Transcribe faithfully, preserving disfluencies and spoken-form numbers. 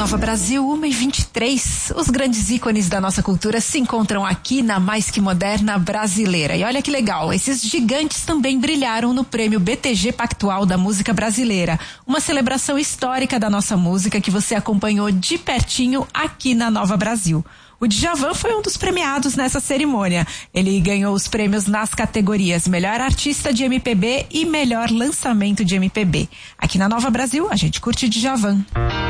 Nova Brasil, uma e vinte e três. Os grandes ícones da nossa cultura se encontram aqui na Mais Que Moderna Brasileira. E olha que legal, esses gigantes também brilharam no prêmio B T G Pactual da Música Brasileira. Uma celebração histórica da nossa música que você acompanhou de pertinho aqui na Nova Brasil. O Djavan foi um dos premiados nessa cerimônia. Ele ganhou os prêmios nas categorias Melhor Artista de M P B e Melhor Lançamento de M P B. Aqui na Nova Brasil, a gente curte Djavan.